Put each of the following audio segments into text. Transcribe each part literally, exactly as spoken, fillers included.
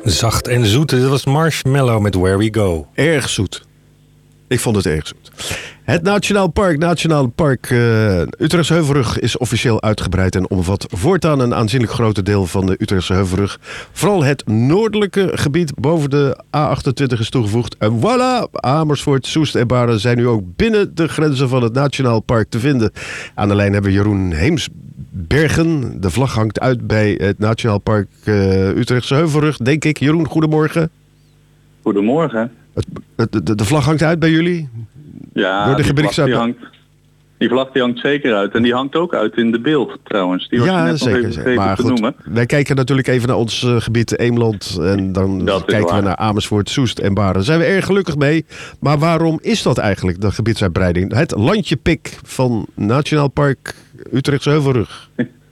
Zacht en zoet. Dit was Marshmallow met Where We Go. Erg zoet. Ik vond het erg zoet. Het Nationaal Park, Nationaal Park uh, Utrechtse Heuvelrug is officieel uitgebreid en omvat voortaan een aanzienlijk groter deel van de Utrechtse Heuvelrug. Vooral het noordelijke gebied boven de A achtentwintig is toegevoegd. En voilà, Amersfoort, Soest en Baren zijn nu ook binnen de grenzen van het Nationaal Park te vinden. Aan de lijn hebben we Jeroen Heemsbergen. De vlag hangt uit bij het Nationaal Park uh, Utrechtse Heuvelrug, denk ik. Jeroen, goedemorgen. Goedemorgen. Het, de, de vlag hangt uit bij jullie? Ja, Door de die, vlag, die, hangt, die vlag die hangt zeker uit. En die hangt ook uit in de beeld trouwens. Die was ja, net zeker. nog even vergeten maar te goed, noemen. wij kijken natuurlijk even naar ons uh, gebied Eemland. En dan kijken waar. we naar Amersfoort, Soest en Baren. Daar zijn we erg gelukkig mee. Maar waarom is dat eigenlijk, de gebiedsuitbreiding? Het landje pik van Nationaal Park Utrechtse Heuvelrug.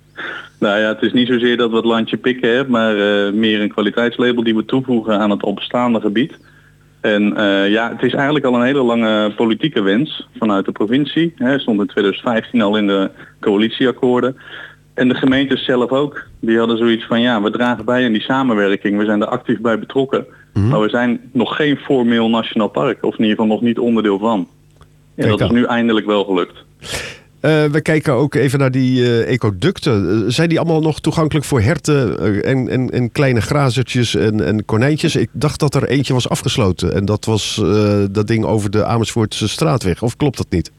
Nou ja, het is niet zozeer dat we het landje pikken hebben, maar uh, meer een kwaliteitslabel die we toevoegen aan het al bestaande gebied. En uh, ja, het is eigenlijk al een hele lange politieke wens vanuit de provincie. Hij stond in twintig vijftien al in de coalitieakkoorden. En de gemeentes zelf ook. Die hadden zoiets van, ja, we dragen bij aan die samenwerking. We zijn er actief bij betrokken. Mm-hmm. Maar we zijn nog geen formeel nationaal park. Of in ieder geval nog niet onderdeel van. En dat is nu eindelijk wel gelukt. Uh, we kijken ook even naar die uh, ecoducten. Uh, zijn die allemaal nog toegankelijk voor herten uh, en, en, en kleine grazertjes en, en konijntjes? Ik dacht dat er eentje was afgesloten. En dat was uh, dat ding over de Amersfoortse straatweg. Of klopt dat niet?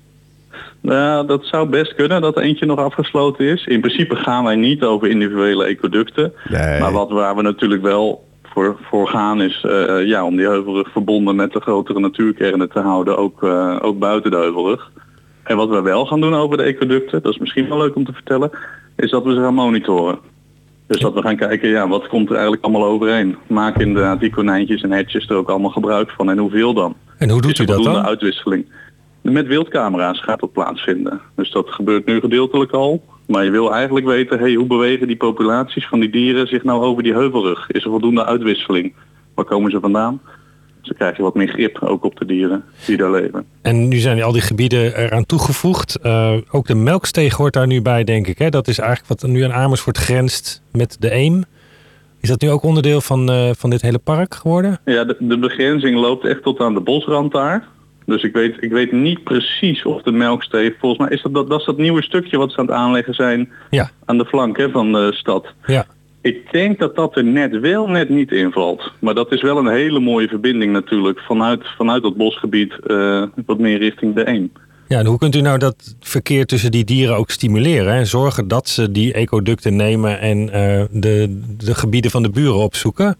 Nou, dat zou best kunnen dat er eentje nog afgesloten is. In principe gaan wij niet over individuele ecoducten. Nee. Maar wat waar we natuurlijk wel voor, voor gaan is uh, ja, om die Heuvelrug verbonden met de grotere natuurkernen te houden. Ook, uh, ook buiten de Heuvelrug. En wat we wel gaan doen over de ecoducten, dat is misschien wel leuk om te vertellen, is dat we ze gaan monitoren. Dus dat we gaan kijken, ja, wat komt er eigenlijk allemaal overheen? Maken inderdaad die konijntjes en hertjes er ook allemaal gebruik van en hoeveel dan? En hoe doet u dat dan? De uitwisseling. Met wildcamera's gaat dat plaatsvinden. Dus dat gebeurt nu gedeeltelijk al. Maar je wil eigenlijk weten, hey, hoe bewegen die populaties van die dieren zich nou over die Heuvelrug? Is er voldoende uitwisseling? Waar komen ze vandaan? Dus dan krijg je wat meer grip ook op de dieren die daar leven. En nu zijn al die gebieden eraan toegevoegd. Uh, ook de Melksteeg hoort daar nu bij, denk ik. Hè? Dat is eigenlijk wat nu aan Amersfoort grenst met de Eem. Is dat nu ook onderdeel van, uh, van dit hele park geworden? Ja, de, de begrenzing loopt echt tot aan de bosrand daar. Dus ik weet, ik weet niet precies of de Melksteeg... Volgens mij is dat, dat, dat is dat nieuwe stukje wat ze aan het aanleggen zijn ja. aan de flank hè, van de stad. Ja. Ik denk dat dat er net wel net niet invalt. Maar dat is wel een hele mooie verbinding natuurlijk. Vanuit, vanuit dat bosgebied uh, wat meer richting de Eem. Ja, en hoe kunt u nou dat verkeer tussen die dieren ook stimuleren? En zorgen dat ze die ecoducten nemen en uh, de, de gebieden van de buren opzoeken?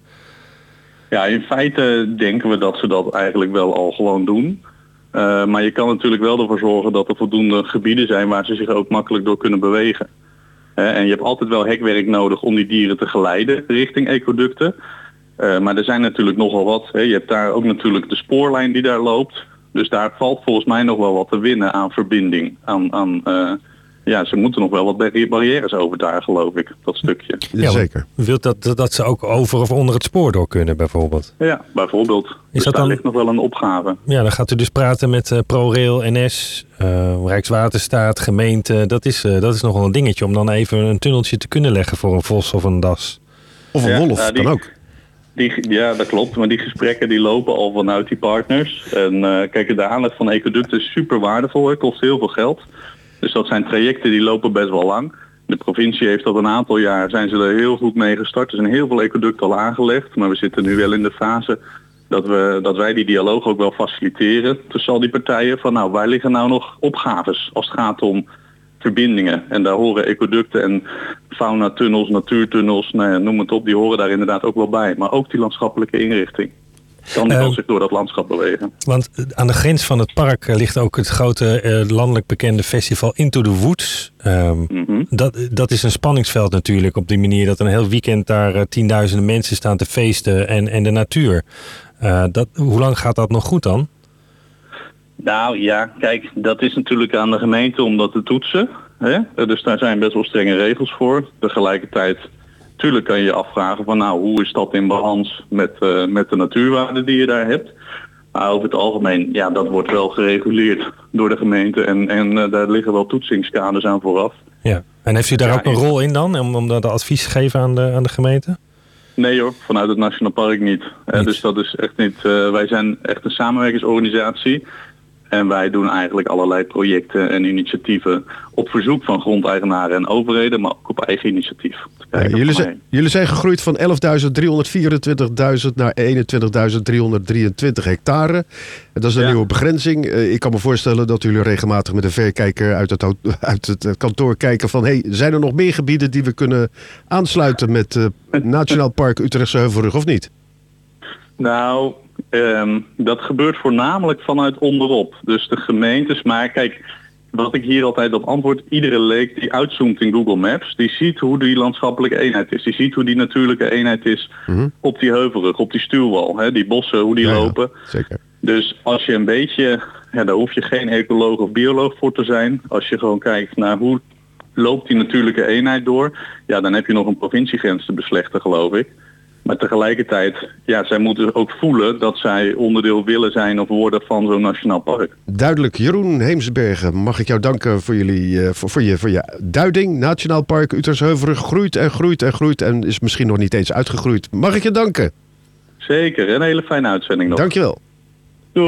Ja, in feite denken we dat ze dat eigenlijk wel al gewoon doen. Uh, maar je kan natuurlijk wel ervoor zorgen dat er voldoende gebieden zijn waar ze zich ook makkelijk door kunnen bewegen. Uh, en je hebt altijd wel hekwerk nodig om die dieren te geleiden richting ecoducten. Uh, maar er zijn natuurlijk nogal wat. Hè. Je hebt daar ook natuurlijk de spoorlijn die daar loopt. Dus daar valt volgens mij nog wel wat te winnen aan verbinding. Aan, aan, uh, ja, ze moeten nog wel wat barri- barrières over daar, geloof ik, dat stukje. Ja, zeker. U wilt dat, dat ze ook over of onder het spoor door kunnen, bijvoorbeeld? Ja, bijvoorbeeld. Is dus dat daar dan... ligt nog wel een opgave. Ja, dan gaat u dus praten met uh, ProRail, N S, uh, Rijkswaterstaat, gemeente. Dat is, uh, dat is nog wel een dingetje om dan even een tunneltje te kunnen leggen voor een vos of een das. Of een ja, wolf, uh, die... kan ook. Die, ja, dat klopt. Maar die gesprekken die lopen al vanuit die partners. En uh, kijk, de aanleg van ecoducten is super waardevol. Het kost heel veel geld. Dus dat zijn trajecten die lopen best wel lang. De provincie heeft dat een aantal jaar, zijn ze er heel goed mee gestart. Er zijn heel veel ecoducten al aangelegd. Maar we zitten nu wel in de fase dat, we, dat wij die dialoog ook wel faciliteren tussen al die partijen. Van nou, waar liggen nou nog opgaves als het gaat om verbindingen. En daar horen ecoducten en faunatunnels, natuurtunnels, nou ja, noem het op, die horen daar inderdaad ook wel bij. Maar ook die landschappelijke inrichting. Kan die uh, zich door dat landschap bewegen. Want aan de grens van het park ligt ook het grote uh, landelijk bekende festival Into the Woods. Um, mm-hmm. dat, dat is een spanningsveld natuurlijk op die manier dat een heel weekend daar uh, tienduizenden mensen staan te feesten en, en de natuur. Uh, dat, hoe lang gaat dat nog goed dan? Nou ja, kijk, dat is natuurlijk aan de gemeente om dat te toetsen. Hè? Dus daar zijn best wel strenge regels voor. Tegelijkertijd, natuurlijk kan je je afvragen van nou, hoe is dat in balans met, uh, met de natuurwaarde die je daar hebt. Maar over het algemeen, ja, dat wordt wel gereguleerd door de gemeente en, en uh, daar liggen wel toetsingskaders aan vooraf. Ja, en heeft u daar ja, ook een rol in dan, om, om dat advies te geven aan de, aan de gemeente? Nee hoor, vanuit het Nationaal Park niet. Uh, dus dat is echt niet. Uh, wij zijn echt een samenwerkingsorganisatie. En wij doen eigenlijk allerlei projecten en initiatieven op verzoek van grondeigenaren en overheden, maar ook op eigen initiatief. Ja, jullie, zijn, jullie zijn gegroeid van elfduizend driehonderdvierentwintigduizend naar eenentwintigduizend driehonderddrieëntwintig hectare. Dat is een ja. nieuwe begrenzing. Uh, ik kan me voorstellen dat jullie regelmatig met een verrekijker uit het, uit het kantoor kijken van, hey, zijn er nog meer gebieden die we kunnen aansluiten met uh, Nationaal Park Utrechtse Heuvelrug of niet? Nou, um, dat gebeurt voornamelijk vanuit onderop. Dus de gemeentes, maar kijk, wat ik hier altijd op antwoord, iedere leek die uitzoomt in Google Maps, die ziet hoe die landschappelijke eenheid is. Die ziet hoe die natuurlijke eenheid is mm-hmm. op die heuvelrug, op die stuwwal, hè, die bossen, hoe die ja, lopen. Ja, zeker. Dus als je een beetje, ja, daar hoef je geen ecoloog of bioloog voor te zijn. Als je gewoon kijkt naar hoe loopt die natuurlijke eenheid door, ja, dan heb je nog een provinciegrens te beslechten, geloof ik. Maar tegelijkertijd, ja, zij moeten ook voelen dat zij onderdeel willen zijn of worden van zo'n nationaal park. Duidelijk. Jeroen Heemsbergen, mag ik jou danken voor, jullie, uh, voor, voor, je, voor je duiding. Nationaal Park Utrechtse Heuvelrug groeit en groeit en groeit en is misschien nog niet eens uitgegroeid. Mag ik je danken? Zeker. Een hele fijne uitzending nog. Dankjewel.